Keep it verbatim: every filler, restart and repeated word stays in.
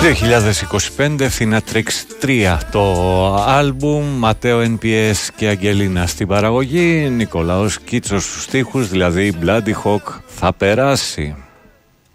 δύο χιλιάδες είκοσι πέντε, Theatrix τρία το άλμπουμ, Ματέο εν πι ες και Αγγελίνα στην παραγωγή, Νικολάος Κίτσος στους στίχους, δηλαδή Bloody Hawk θα περάσει.